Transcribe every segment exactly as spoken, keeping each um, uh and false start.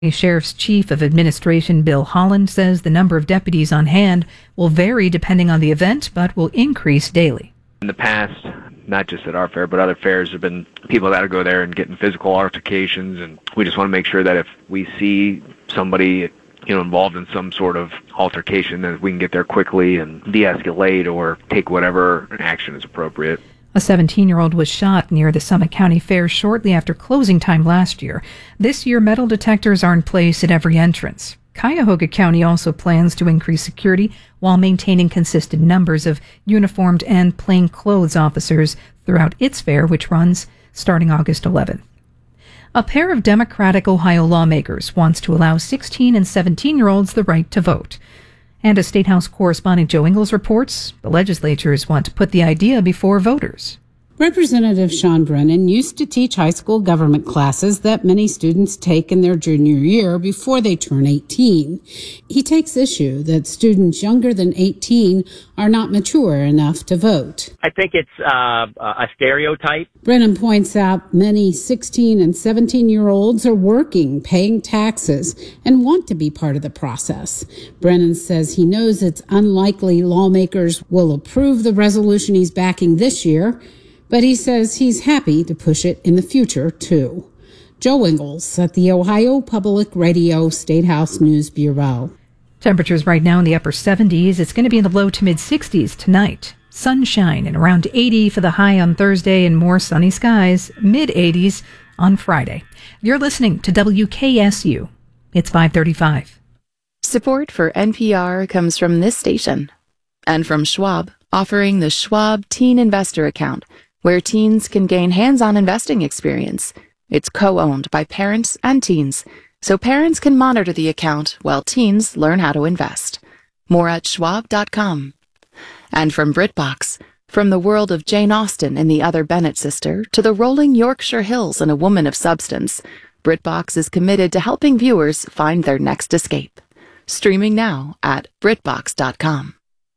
Sheriff's Chief of Administration Bill Holland says the number of deputies on hand will vary depending on the event, but will increase daily. In the past, not just at our fair, but other fairs, have been people that go there and get in physical altercations, and we just want to make sure that if we see somebody, you know, involved in some sort of altercation, that we can get there quickly and de-escalate or take whatever action is appropriate. A seventeen-year-old was shot near the Summit County Fair shortly after closing time last year. This year, metal detectors are in place at every entrance. Cuyahoga County also plans to increase security while maintaining consistent numbers of uniformed and plainclothes officers throughout its fair, which runs starting August eleventh. A pair of Democratic Ohio lawmakers wants to allow sixteen and seventeen-year-olds the right to vote. And as State House correspondent Joe Ingles reports, the legislatures want to put the idea before voters. Representative Sean Brennan used to teach high school government classes that many students take in their junior year before they turn eighteen. He takes issue that students younger than eighteen are not mature enough to vote. I think it's uh, a stereotype. Brennan points out many sixteen and seventeen-year-olds are working, paying taxes, and want to be part of the process. Brennan says he knows it's unlikely lawmakers will approve the resolution he's backing this year, but he says he's happy to push it in the future, too. Joe Ingles at the Ohio Public Radio State House News Bureau. Temperatures right now in the upper seventies. It's going to be in the low to mid-sixties tonight. Sunshine and around eighty for the high on Thursday and more sunny skies, mid-eighties on Friday. You're listening to W K S U. It's five thirty-five. Support for N P R comes from this station and from Schwab, offering the Schwab Teen Investor Account, where teens can gain hands-on investing experience. It's co-owned by parents and teens, so parents can monitor the account while teens learn how to invest. More at schwab dot com. And from BritBox, from the world of Jane Austen and the Other Bennet Sister to the rolling Yorkshire Hills and A Woman of Substance, BritBox is committed to helping viewers find their next escape. Streaming now at brit box dot com.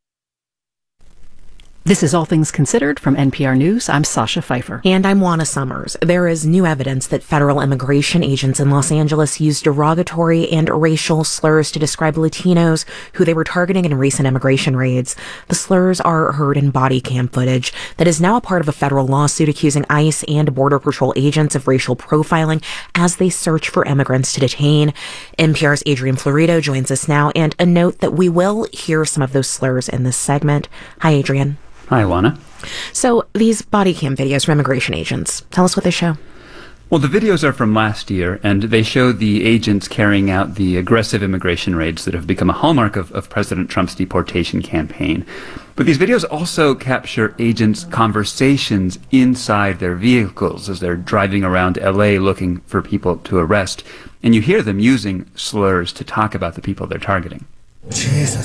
This is All Things Considered from N P R News. I'm Sasha Pfeiffer. And I'm Juana Summers. There is new evidence that federal immigration agents in Los Angeles used derogatory and racial slurs to describe Latinos who they were targeting in recent immigration raids. The slurs are heard in body cam footage that is now a part of a federal lawsuit accusing ICE and Border Patrol agents of racial profiling as they search for immigrants to detain. N P R's Adrian Florido joins us now, and a note that we will hear some of those slurs in this segment. Hi, Adrian. Hi, Juana. So these body cam videos from immigration agents, tell us what they show. Well, the videos are from last year, and they show the agents carrying out the aggressive immigration raids that have become a hallmark of, of President Trump's deportation campaign. But these videos also capture agents' conversations inside their vehicles as they're driving around L A looking for people to arrest. And you hear them using slurs to talk about the people they're targeting. Jesus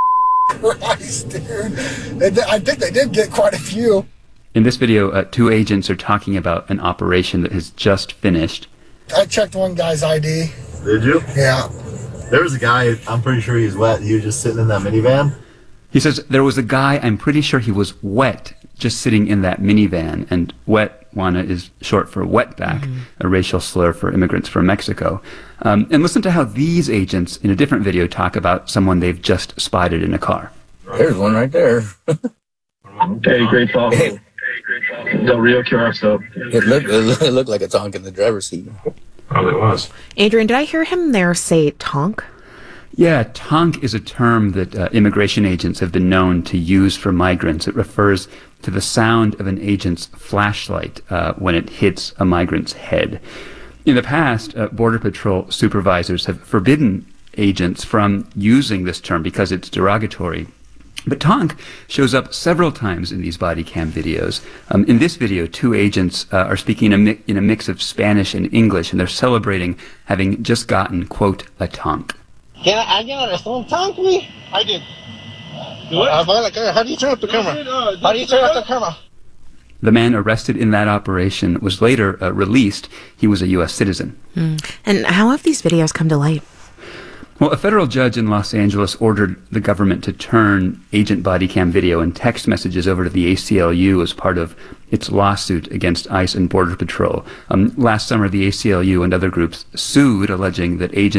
Christ, dude. I think they did get quite a few. In this video, uh, two agents are talking about an operation that has just finished. I checked one guy's I D. Did you? Yeah. There was a guy, I'm pretty sure he's wet. He was just sitting in that minivan. He says there was a guy, I'm pretty sure he was wet, just sitting in that minivan. And wet, Juana, is short for wetback, mm-hmm. a racial slur for immigrants from Mexico. Um, and listen to how these agents, in a different video, talk about someone they've just spotted in a car. There's one right there. Hey, great talk. Hey. Del Rio Curacao. It looked, it looked like a tonk in the driver's seat. Probably was. Adrian, did I hear him there say tonk? Yeah, tonk is a term that uh, immigration agents have been known to use for migrants. It refers to the sound of an agent's flashlight uh, when it hits a migrant's head. In the past, uh, Border Patrol supervisors have forbidden agents from using this term because it's derogatory. But tonk shows up several times in these body cam videos. Um, in this video, two agents uh, are speaking in a, mi- in a mix of Spanish and English, and they're celebrating having just gotten, quote, a tonk. Can I, I get a stone tonk, me? I did. What? Uh, how do you turn up the camera? How do you turn up the camera? The man arrested in that operation was later uh, released. He was a U S citizen. Mm. And how have these videos come to light? Well, a federal judge in Los Angeles ordered the government to turn agent body cam video and text messages over to the A C L U as part of its lawsuit against ICE and Border Patrol. Um, last summer, the A C L U and other groups sued, alleging that agents